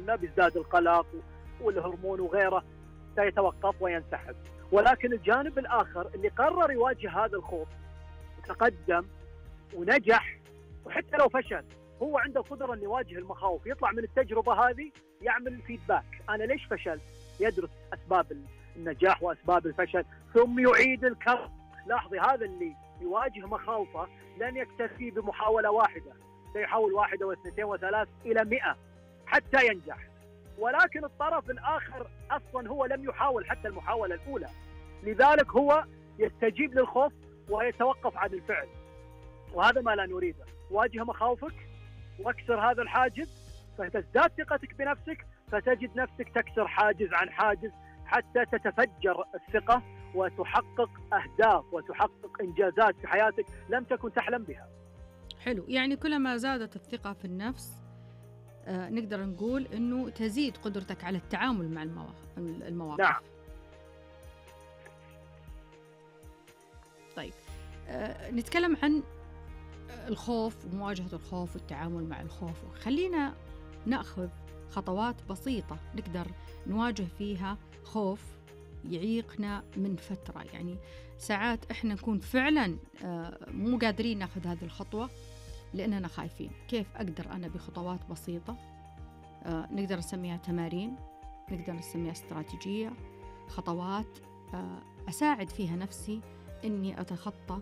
قلنا بيزداد القلق والهرمون وغيره، سيتوقف وينسحب. ولكن الجانب الآخر اللي قرر يواجه هذا الخوف وتقدم ونجح، وحتى لو فشل هو عنده القدرة أن يواجه المخاوف، يطلع من التجربة هذه يعمل فيدباك، أنا ليش فشلت؟ يدرس أسباب النجاح وأسباب الفشل ثم يعيد الكرر. لاحظي هذا اللي يواجه مخاوفه لن يكتفي بمحاولة واحدة، سيحاول 1 و2 و3 إلى 100 حتى ينجح. ولكن الطرف الآخر أصلا هو لم يحاول حتى المحاولة الأولى، لذلك هو يستجيب للخوف ويتوقف عن الفعل، وهذا ما لا نريده. واجه مخاوفك واكسر هذا الحاجز، فتزداد ثقتك بنفسك، فتجد نفسك تكسر حاجز عن حاجز حتى تتفجر الثقة وتحقق أهداف وتحقق إنجازات في حياتك لم تكن تحلم بها. حلو، يعني كلما زادت الثقة في النفس نقدر نقول أنه تزيد قدرتك على التعامل مع المواقف. نعم. طيب نتكلم عن الخوف ومواجهة الخوف والتعامل مع الخوف. خلينا نأخذ خطوات بسيطة نقدر نواجه فيها خوف يعيقنا من فترة. يعني ساعات إحنا نكون فعلا مو قادرين نأخذ هذه الخطوة لأننا خايفين. كيف أقدر أنا بخطوات بسيطة نقدر نسميها تمارين، نقدر نسميها استراتيجية، خطوات أساعد فيها نفسي إني أتخطى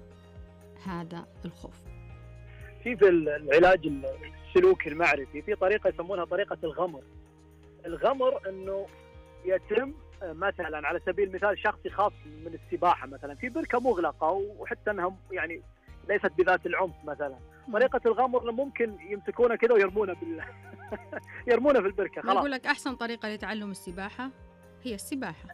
هذا الخوف؟ في العلاج السلوكي المعرفي في طريقة يسمونها طريقة الغمر. الغمر أنه يتم مثلا على سبيل المثال شخص يخاف من السباحة مثلا في بركة مغلقة وحتى أنها يعني ليست بذات العمق مثلا، طريقة الغمر ممكن يمسكونه كذا ويرمونه يرمونه في البركة. خلاص يقول لك أحسن طريقة لتعلم السباحة هي السباحة.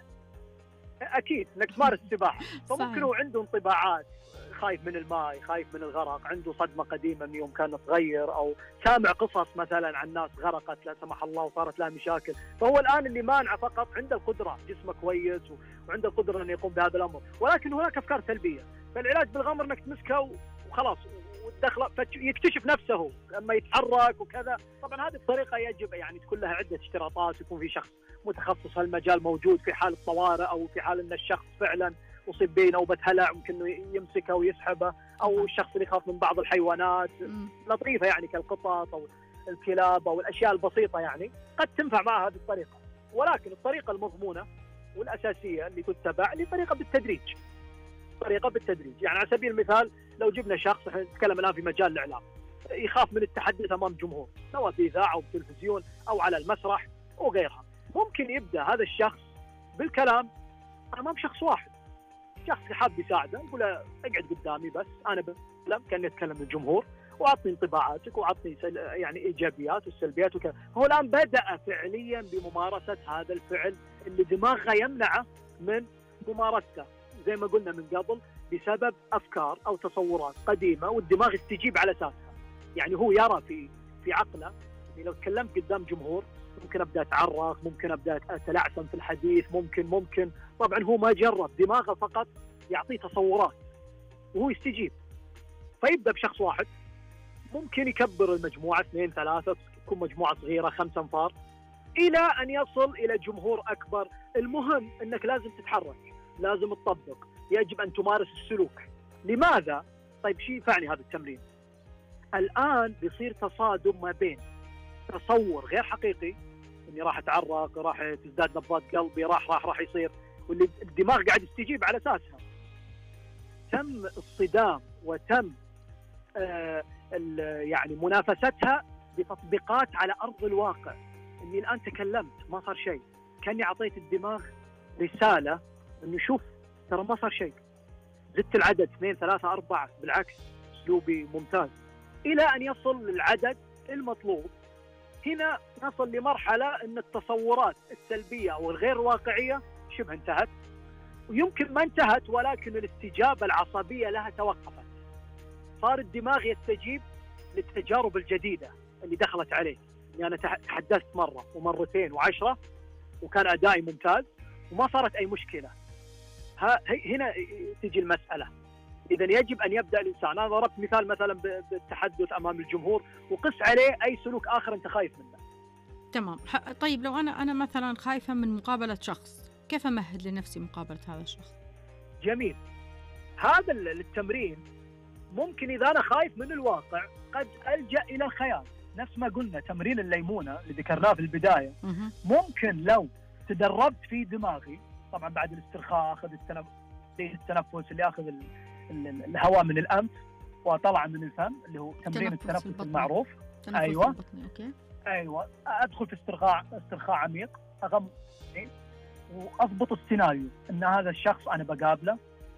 أكيد إنك تمارس السباحة. فممكن هو عنده انطباعات، خايف من الماء، خايف من الغرق، عنده صدمة قديمة من يوم كان صغير، أو سامع قصص مثلا عن ناس غرقت لا سمح الله وصارت لها مشاكل. فهو الآن اللي مانع فقط عنده القدرة، جسمه كويس وعنده القدرة أن يقوم بهذا الأمر، ولكن هناك أفكار سلبية. فالعلاج بالغمر أنك تمسكه وخلاص والدخله يكتشف نفسه لما يتحرك وكذا. طبعا هذه الطريقة يجب يعني تكون لها عدة اشتراطات، يكون في شخص متخصص هالمجال موجود في حالة طوارئ، أو في حال أن الشخص فعلا أصيب بنوبة هلع ممكن إنه يمسكه ويسحبه، أو الشخص اللي يخاف من بعض الحيوانات لطيفة يعني كالقطط أو الكلاب أو الأشياء البسيطة يعني قد تنفع مع هذه الطريقة. ولكن الطريقة المضمونة والأساسية اللي تتبع لطريقة بالتدريج. طريقة بالتدريج يعني على سبيل المثال لو جبنا شخص، احنا نتكلم الآن في مجال الإعلام، يخاف من التحدث أمام جمهور سواء بإذاعة أو بالتلفزيون أو على المسرح وغيرها، ممكن يبدأ هذا الشخص بالكلام أمام شخص واحد، شخص حاب يساعده يقول له اقعد قدامي بس أنا بتكلم كأني أتكلم للجمهور وأعطني انطباعاتك وأعطني يعني إيجابيات والسلبيات وكذا. هو الآن بدأ فعليا بممارسة هذا الفعل اللي دماغه يمنعه من ممارسته زي ما قلنا من قبل بسبب أفكار أو تصورات قديمة والدماغ يستجيب على أساسها. يعني هو يرى في عقله يعني لو تكلمت قدام جمهور ممكن أبدأ أتعرق، ممكن أبدأ أتلعثم في الحديث، ممكن طبعا هو ما جرب، دماغه فقط يعطيه تصورات وهو يستجيب. فيبدأ بشخص واحد، ممكن يكبر المجموعة 2 3 تكون مجموعة صغيرة 5 أنفار إلى أن يصل إلى جمهور أكبر. المهم أنك لازم تتحرك، لازم تطبق، يجب أن تمارس السلوك. لماذا؟ طيب شيء ينفعني هذا التمرين. الآن بيصير تصادم ما بين تصور غير حقيقي اني راح اتعرق، راح تزداد نبضات قلبي، راح يصير، واللي الدماغ قاعد يستجيب على اساسها. تم الصدام وتم يعني منافستها بتطبيقات على ارض الواقع. اني الان تكلمت ما صار شيء، كاني اعطيت الدماغ رساله انه شوف ترى ما صار شيء. زدت العدد 2 3 4 بالعكس اسلوبي ممتاز، الى ان يصل للعدد المطلوب. هنا نصل لمرحلة أن التصورات السلبية أو الغير واقعية شبه انتهت، ويمكن ما انتهت ولكن الاستجابة العصبية لها توقفت. صار الدماغ يستجيب للتجارب الجديدة اللي دخلت عليه. يعني أنا تحدثت مرة ومرتين و10 وكان أدائي ممتاز وما صارت أي مشكلة. هنا تجي المسألة. إذا يجب أن يبدأ الإنسان. أنا ضربت مثال مثلا بالتحدث أمام الجمهور، وقس عليه أي سلوك آخر أنت خايف منه. تمام. طيب لو أنا مثلا خايفة من مقابلة شخص، كيف أمهد لنفسي مقابلة هذا الشخص؟ جميل. هذا التمرين ممكن إذا أنا خايف من الواقع قد ألجأ إلى الخيال، نفس ما قلنا تمرين الليمونة اللي ذكرناه في البداية. ممكن لو تدربت في دماغي، طبعا بعد الاسترخاء أخذ التنفس اللي أخذ الهواء من الأنف وطلع من الفم، اللي هو تمرين التنفس المعروف. أيوة. أوكي. أيوة، أدخل في استرخاء عميق، أغمض وأضبط السيناريو أن هذا الشخص أنا بقابله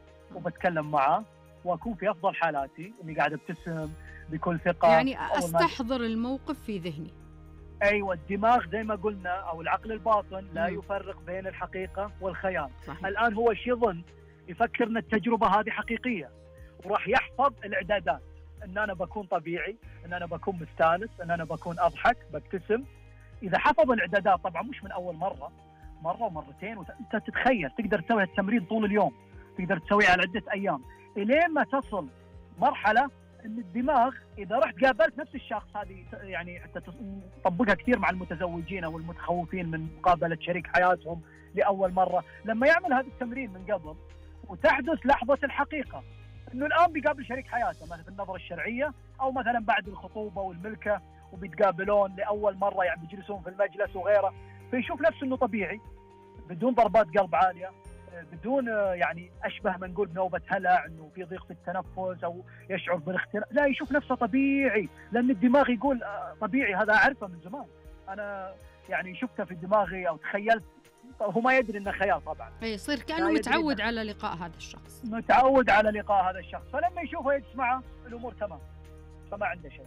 وبتكلم معه وأكون في أفضل حالاتي، إني قاعد أبتسم بكل ثقة. يعني أستحضر الموقف في ذهني. أيوة، الدماغ زي ما قلنا أو العقل الباطن لا يفرق بين الحقيقة والخيال. صحيح. الآن هو شي يظن، يفكر أن التجربة هذه حقيقية وراح يحفظ الإعدادات، أن أنا بكون طبيعي، أن أنا بكون مستانس، أن أنا بكون أضحك ببتسم. إذا حفظ الإعدادات، طبعا مش من أول مرة ومرتين، أنت تتخيل تقدر تسوي التمرين طول اليوم، تقدر تسويه على عدة أيام، إلين ما تصل مرحلة أن الدماغ إذا رحت قابلت نفس الشخص، هذه يعني حتى تطبقها كثير مع المتزوجين أو المتخوفين من مقابلة شريك حياتهم لأول مرة، لما يعمل هذا التمرين من قبل وتحدث لحظة الحقيقة أنه الآن بيقابل شريك حياته مثلا في النظرة الشرعية، أو مثلا بعد الخطوبة والملكة وبيتقابلون لأول مرة، يعني بيجلسون في المجلس وغيره، فيشوف نفسه أنه طبيعي بدون ضربات قلب عالية، بدون يعني أشبه ما نقول بنوبة هلع، أنه في ضيق في التنفس أو يشعر بالاختناق، لا، يشوف نفسه طبيعي، لأن الدماغ يقول طبيعي، هذا أعرفه من زمان، أنا يعني شفته في دماغي أو تخيلت، هو ما يدري إنه خيال طبعا. يصير كأنه متعود على لقاء هذا الشخص، متعود على لقاء هذا الشخص، فلما يشوفه يسمعه الأمور تمام، فما عنده شيء.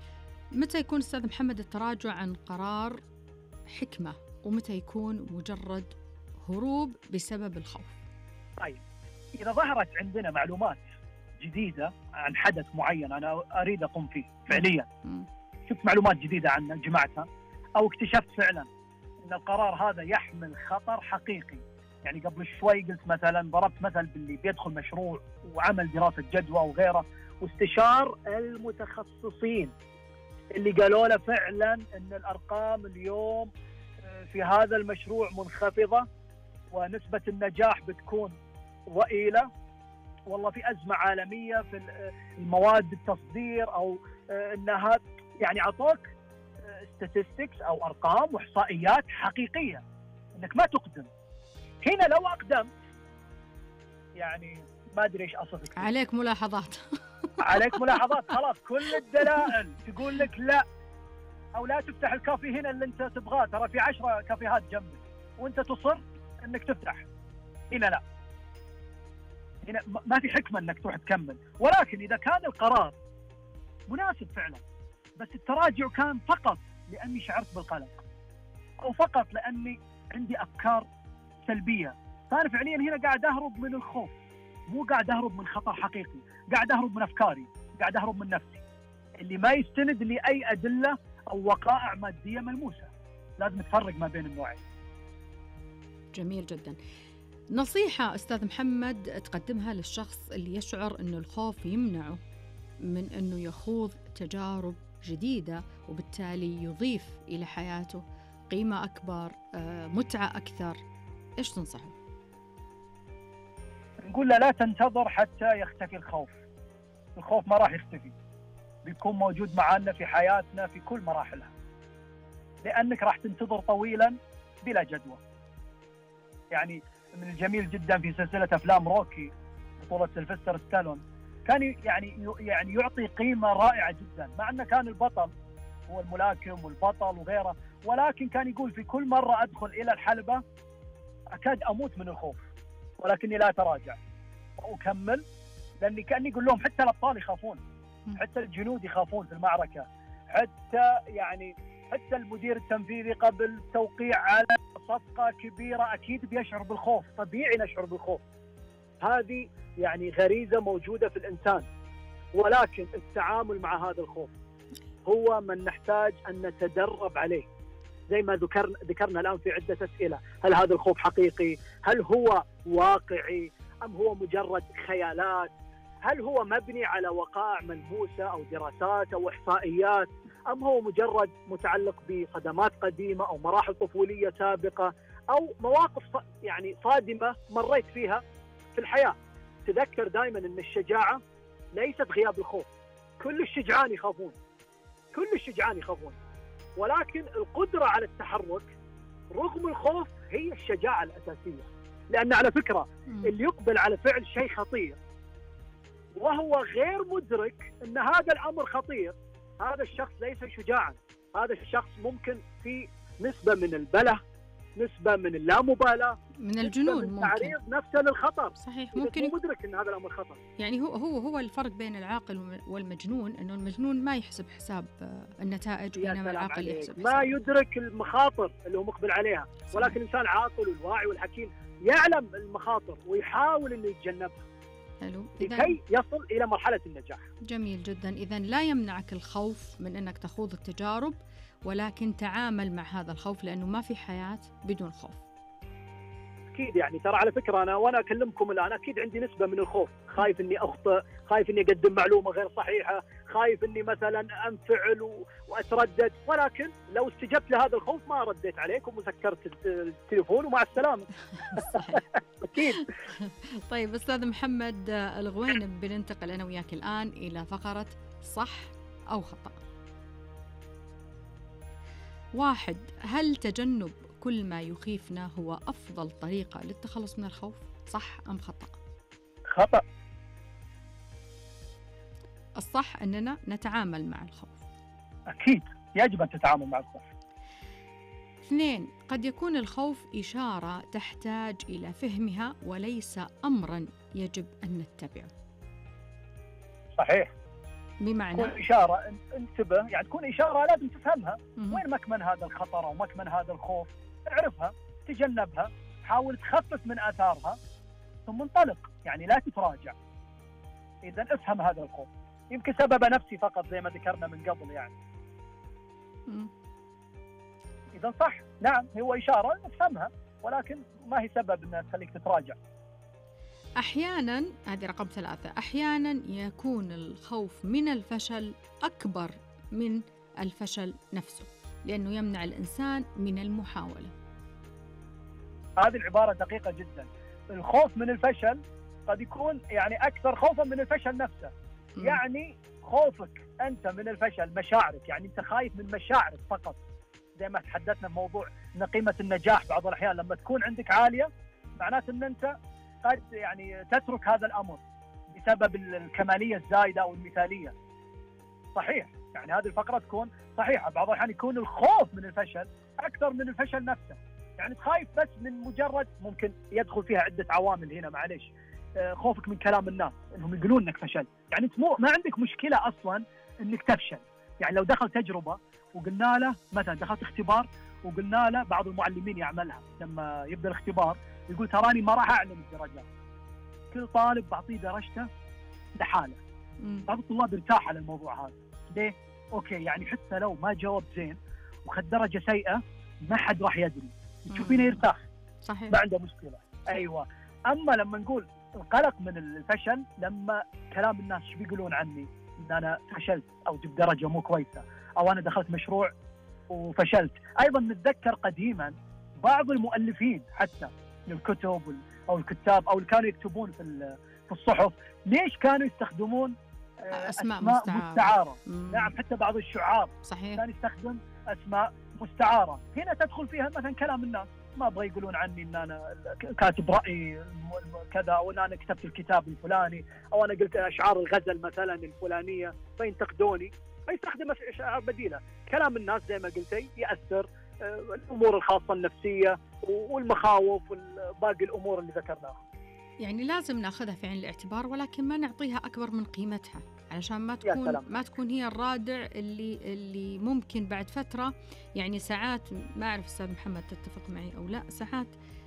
متى يكون أستاذ محمد التراجع عن قرار حكمة، ومتى يكون مجرد هروب بسبب الخوف؟ طيب، إذا ظهرت عندنا معلومات جديدة عن حدث معين أنا أريد أقوم فيه فعليا، شفت معلومات جديدة عنه جمعتها، أو اكتشفت فعلا أن القرار هذا يحمل خطر حقيقي، يعني قبل شوي قلت مثلا، ضربت مثل باللي بيدخل مشروع وعمل دراسة جدوى وغيره، واستشار المتخصصين اللي قالوا له فعلا أن الأرقام اليوم في هذا المشروع منخفضة ونسبة النجاح بتكون ضئيلة، والله في أزمة عالمية في المواد التصدير، أو أنها يعني عطوك statistics أو أرقام وإحصائيات حقيقية أنك ما تقدم. هنا لو أقدمت يعني ما أدري إيش أصفك، عليك ملاحظات عليك ملاحظات، خلاص كل الدلائل تقول لك لا، أو لا تفتح الكافي هنا اللي أنت تبغاه، ترى في 10 كافيهات جنبك وأنت تصر أنك تفتح هنا، لا، هنا ما في حكمة أنك تروح تكمل. ولكن إذا كان القرار مناسب فعلا، بس التراجع كان فقط لأني شعرت بالقلق، أو فقط لأني عندي أفكار سلبية، فأنا فعليا هنا قاعد أهرب من الخوف، مو قاعد أهرب من خطر حقيقي، قاعد أهرب من أفكاري، قاعد أهرب من نفسي اللي ما يستند لأي أدلة أو وقائع مادية ملموسة. لازم تفرق ما بين النوعين. جميل جدا. نصيحة أستاذ محمد تقدمها للشخص اللي يشعر أنه الخوف يمنعه من أنه يخوض تجارب جديدة، وبالتالي يضيف إلى حياته قيمة أكبر، متعة أكثر، إيش تنصحه؟ نقول له لا تنتظر حتى يختفي الخوف، الخوف ما راح يختفي، بيكون موجود معنا في حياتنا في كل مراحلها، لأنك راح تنتظر طويلا بلا جدوى. يعني من الجميل جدا في سلسلة أفلام روكي بطولة سيلفستر ستالون، كان يعني يعطي قيمة رائعة جدا، مع أنه كان البطل هو الملاكم والبطل وغيره، ولكن كان يقول في كل مرة أدخل إلى الحلبة أكاد أموت من الخوف، ولكني لا أتراجع وأكمل، لأني كان يقول لهم حتى الأبطال يخافون، حتى الجنود يخافون في المعركة، حتى المدير التنفيذي قبل توقيع على صفقة كبيرة أكيد بيشعر بالخوف، طبيعي نشعر بالخوف، هذه يعني غريزة موجودة في الإنسان، ولكن التعامل مع هذا الخوف هو من نحتاج أن نتدرب عليه، زي ما ذكرنا الآن في عدة أسئلة. هل هذا الخوف حقيقي؟ هل هو واقعي أم هو مجرد خيالات؟ هل هو مبني على وقائع ملموسة أو دراسات أو إحصائيات أم هو مجرد متعلق بصدمات قديمة أو مراحل طفولية سابقة أو مواقف يعني صادمة مريت فيها في الحياة. تذكر دائما أن الشجاعة ليست غياب الخوف. كل الشجعان يخافون، كل الشجعان يخافون، ولكن القدرة على التحرك رغم الخوف هي الشجاعة الأساسية. لأن على فكرة اللي يقبل على فعل شيء خطير وهو غير مدرك أن هذا الأمر خطير، هذا الشخص ليس شجاعا. هذا الشخص ممكن في نسبة من البله، نسبة من اللامبالاة، من الجنون، من تعريض نفسه للخطر. صحيح، ممكن يكون مدرك أن هذا الأمر خطر. يعني هو الفرق بين العاقل والمجنون، أنه المجنون ما يحسب حساب النتائج، بينما العاقل يحسب حساب. ما يدرك المخاطر اللي هو مقبل عليها. صحيح. ولكن الإنسان العاقل والواعي والحكيم يعلم المخاطر ويحاول أنه يتجنبها لكي يصل إلى مرحلة النجاح. جميل جدا. إذن لا يمنعك الخوف من أنك تخوض التجارب، ولكن تعامل مع هذا الخوف، لأنه ما في حياة بدون خوف. أكيد. يعني ترى على فكرة وأنا أكلمكم الآن أكيد عندي نسبة من الخوف. خايف إني أخطئ، خايف إني أقدم معلومة غير صحيحة، خايف إني مثلا أنفعل وأتردد. ولكن لو استجبت لهذا الخوف ما رديت عليكم وسكرت التليفون ومع السلامة. أكيد. طيب أستاذ محمد الغويني، بننتقل أنا وياك الآن إلى فقرة صح أو خطأ. 1. هل تجنب كل ما يخيفنا هو أفضل طريقة للتخلص من الخوف؟ صح أم خطأ؟ خطأ. الصح أننا نتعامل مع الخوف. أكيد يجب أن تتعامل مع الخوف. 2. قد يكون الخوف إشارة تحتاج إلى فهمها وليس أمرا يجب أن نتبعه. صحيح. بمعنى تكون إشارة، انتبه، يعني تكون إشارة لازم تفهمها. وين مكمن هذا الخطر أو مكمن هذا الخوف، اعرفها، تجنبها، حاول تخفف من آثارها، ثم انطلق، يعني لا تتراجع. إذا افهم هذا الخوف، يمكن سبب نفسي فقط زي ما ذكرنا من قبل يعني. إذا صح، نعم، هو إشارة افهمها، ولكن ما هي سبب أنها تخليك تتراجع. أحيانا، هذه رقم 3، أحيانا يكون الخوف من الفشل أكبر من الفشل نفسه، لأنه يمنع الإنسان من المحاولة. هذه العبارة دقيقة جدا. الخوف من الفشل قد يكون يعني أكثر خوفا من الفشل نفسه. يعني خوفك أنت من الفشل مشاعرك، يعني أنت خايف من مشاعرك فقط. زي ما تحدثنا في موضوع أن قيمة النجاح بعض الأحيان لما تكون عندك عالية، معناته أن أنت قد يعني تترك هذا الأمر بسبب الكمالية الزايدة أو المثالية. صحيح، يعني هذه الفقرة تكون صحيحة. بعض الأحيان يكون الخوف من الفشل أكثر من الفشل نفسه. يعني تخايف بس من مجرد، ممكن يدخل فيها عدة عوامل هنا، معليش، خوفك من كلام الناس انهم يقولون انك فشلت. يعني انت ما عندك مشكله اصلا انك تفشل. يعني لو دخل تجربه وقلنا له مثلا دخلت اختبار وقلنا له، بعض المعلمين يعملها لما يبدا الاختبار يقول تراني ما راح اعلم الدرجات، كل طالب بعطيه درجته لحاله. بعض الطلاب ارتاح على الموضوع هذا. ليه؟ اوكي، يعني حتى لو ما جاوب زين وخذ درجه سيئه ما حد راح يدري، تشوفينه يرتاح. صحيح، ما عنده مشكله. ايوه. اما لما نقول القلق من الفشل، لما كلام الناس شو بيقولون عني، ان انا فشلت او جبت درجه مو كويسه، او انا دخلت مشروع وفشلت. ايضا نتذكر قديما بعض المؤلفين حتى للكتب او الكتاب او اللي كانوا يكتبون في الصحف، ليش كانوا يستخدمون اسماء مستعاره. نعم، حتى بعض الشعار صحيح كان يستخدم اسماء مستعاره. هنا تدخل فيها مثلا كلام الناس، ما ابغى يقولون عني ان انا كاتب راي كذا، او ان انا كتبت الكتاب الفلاني، او انا قلت اشعار الغزل مثلا الفلانيه فينتقدوني، فيستخدم اشعار بديله. كلام الناس زي ما قلتي ياثر، الامور الخاصه النفسيه والمخاوف وباقي الامور اللي ذكرناها. يعني لازم ناخذها في عين الاعتبار، ولكن ما نعطيها اكبر من قيمتها، علشان ما تكون هي الرادع اللي ممكن بعد فتره. يعني ساعات، ما اعرف استاذ محمد تتفق معي او لا، ساعات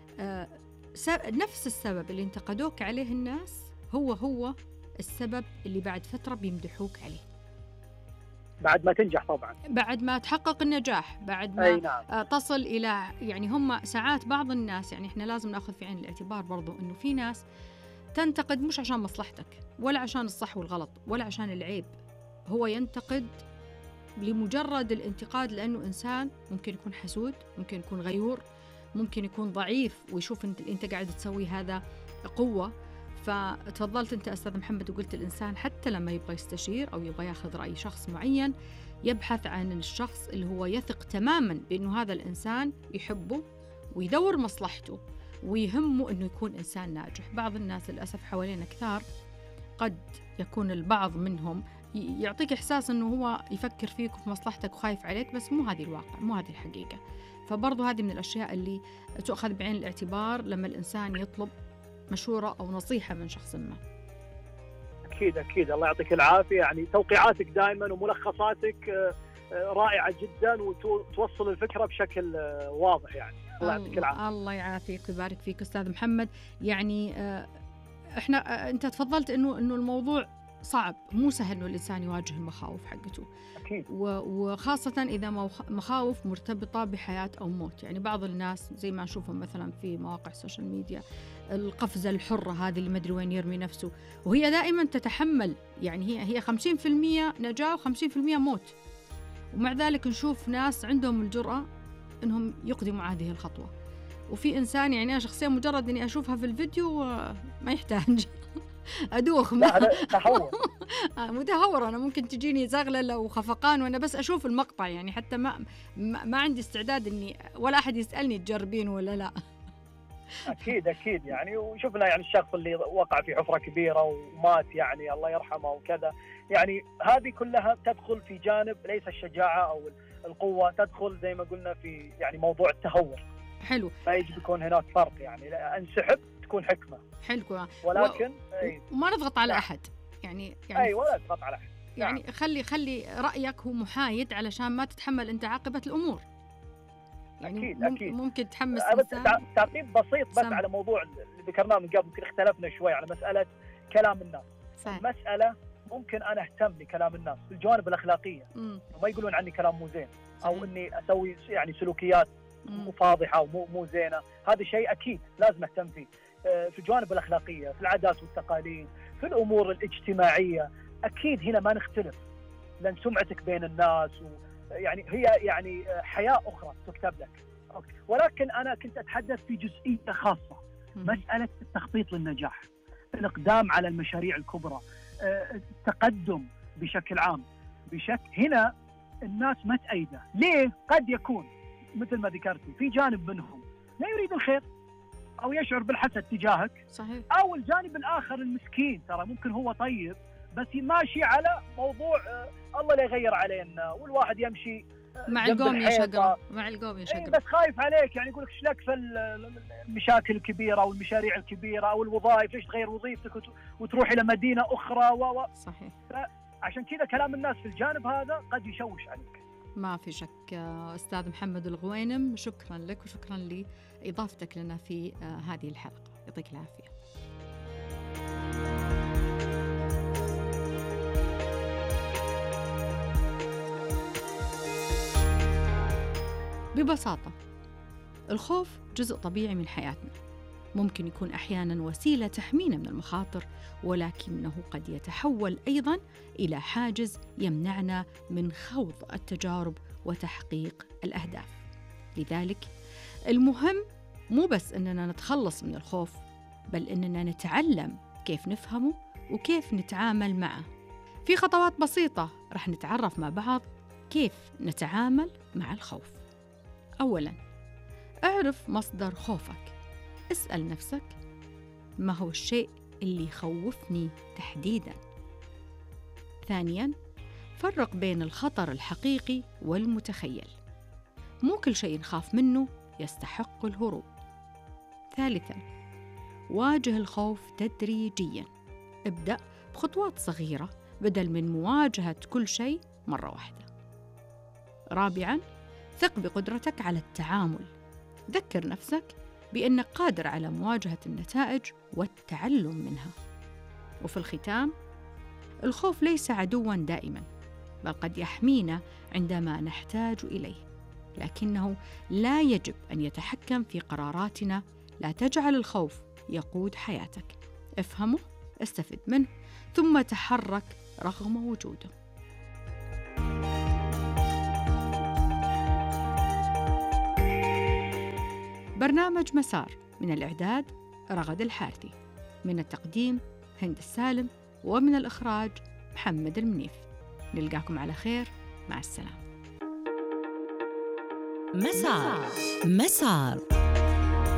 نفس السبب اللي انتقدوك عليه الناس هو السبب اللي بعد فتره بيمدحوك عليه، بعد ما تنجح طبعا، بعد ما تحقق النجاح، بعد ما نعم. تصل إلى، يعني هم ساعات بعض الناس، يعني إحنا لازم نأخذ في عين الاعتبار برضو إنه في ناس تنتقد مش عشان مصلحتك، ولا عشان الصح والغلط، ولا عشان العيب. هو ينتقد لمجرد الانتقاد، لأنه إنسان ممكن يكون حسود، ممكن يكون غيور، ممكن يكون ضعيف ويشوف أنت قاعد تسوي هذا قوة. فتفضلت أنت أستاذ محمد وقلت الإنسان حتى لما يبغى يستشير أو يبغى ياخذ رأي شخص معين يبحث عن الشخص اللي هو يثق تماما بأنه هذا الإنسان يحبه ويدور مصلحته ويهمه أنه يكون إنسان ناجح. بعض الناس للأسف حوالينا كثار قد يكون البعض منهم يعطيك إحساس أنه هو يفكر فيك وفي مصلحتك وخايف عليك، بس مو هذه الواقع، مو هذه الحقيقة. فبرضو هذه من الأشياء اللي تؤخذ بعين الاعتبار لما الإنسان يطلب مشورة أو نصيحة من شخص ما. أكيد أكيد، الله يعطيك العافية. يعني توقيعاتك دائما وملخصاتك رائعة جدا وتوصل الفكرة بشكل واضح. يعني الله يعطيك العافية. الله يعافيك ويبارك فيك أستاذ محمد. يعني إحنا أنت تفضلت إنه الموضوع صعب، مو سهل إنه الإنسان يواجه المخاوف حقته. أكيد. وخاصة إذا مخاوف مرتبطة بحياة أو موت. يعني بعض الناس زي ما نشوفهم مثلا في مواقع السوشيال ميديا، القفزة الحرة هذه اللي ما أدري وين يرمي نفسه، وهي دائما تتحمل، يعني هي 50% نجاة و50% موت، ومع ذلك نشوف ناس عندهم الجرأة إنهم يقدموا هذه الخطوة. وفي إنسان يعني أنا شخصيا مجرد إني أشوفها في الفيديو ما يحتاج أدوخ. هذا تهور. متهور. أنا ممكن تجيني زغللة وخفقان وأنا بس أشوف المقطع، يعني حتى ما عندي استعداد إني ولا أحد يسألني تجربين ولا لا. أكيد أكيد. يعني وشفنا يعني الشخص اللي وقع في حفرة كبيرة ومات، يعني الله يرحمه وكذا. يعني هذه كلها تدخل في جانب ليس الشجاعة أو القوة، تدخل زي ما قلنا في يعني موضوع التهور. حلو. فيجب يكون هناك فرق، يعني انسحب تكون حكمة. حلو. ولكن وما نضغط على أحد. يعني ولا تضغط على أحد. يعني خلي رأيك هو محايد علشان ما تتحمل أنت عاقبة الأمور. يعني أكيد. ممكن تحمس تعقيب بسيط بس على موضوع اللي ذكرناه من قبل. ممكن اختلفنا شوي على مسألة كلام الناس. مسألة ممكن أنا أهتم بكلام الناس في الجوانب الأخلاقية، وما يقولون عني كلام مو زين أو إني أسوي يعني سلوكيات مو فاضحة ومو زينة. هذا شيء أكيد لازم أهتم فيه في الجوانب الأخلاقية، في العادات والتقاليد، في الأمور الاجتماعية. أكيد هنا ما نختلف، لأن سمعتك بين الناس يعني هي يعني حياة أخرى تكتب لك. ولكن أنا كنت أتحدث في جزئية خاصة، مسألة التخطيط للنجاح، الإقدام على المشاريع الكبرى، التقدم بشكل عام. هنا الناس ما تأيده. ليه؟ قد يكون مثل ما ذكرتي في جانب منهم لا يريد الخير أو يشعر بالحسد تجاهك. صحيح. أو الجانب الآخر المسكين، ترى ممكن هو طيب بس ماشي على موضوع الله لا يغير علينا، والواحد يمشي مع القوم يشقر. بس خايف عليك، يعني يقول لك ايش لك في المشاكل الكبيرة أو المشاريع الكبيرة أو الوظائف، ليش تغير وظيفتك وتروح إلى مدينة أخرى صحيح. عشان كذا كلام الناس في الجانب هذا قد يشوش عليك. ما في شك. أستاذ محمد الغوينم، شكرا لك وشكرا لإضافتك لنا في هذه الحلقة. يعطيك العافية. ببساطة الخوف جزء طبيعي من حياتنا، ممكن يكون أحياناً وسيلة تحمينا من المخاطر، ولكنه قد يتحول أيضاً إلى حاجز يمنعنا من خوض التجارب وتحقيق الأهداف. لذلك المهم مو بس أننا نتخلص من الخوف، بل أننا نتعلم كيف نفهمه وكيف نتعامل معه. في خطوات بسيطة رح نتعرف مع بعض كيف نتعامل مع الخوف. أولاً، اعرف مصدر خوفك. اسأل نفسك ما هو الشيء اللي يخوفني تحديداً. ثانياً، فرق بين الخطر الحقيقي والمتخيل. مو كل شيء نخاف منه يستحق الهروب. ثالثاً، واجه الخوف تدريجياً. ابدأ بخطوات صغيرة بدل من مواجهة كل شيء مرة واحدة. رابعاً، ثق بقدرتك على التعامل. ذكر نفسك بأنك قادر على مواجهة النتائج والتعلم منها. وفي الختام، الخوف ليس عدواً دائماً، بل قد يحمينا عندما نحتاج إليه، لكنه لا يجب أن يتحكم في قراراتنا. لا تجعل الخوف يقود حياتك. افهمه، استفد منه، ثم تحرك رغم وجوده. برنامج مسار من الإعداد رغد الحارثي، من التقديم هند السالم، ومن الإخراج محمد المنيف. نلقاكم على خير، مع السلامة. مسار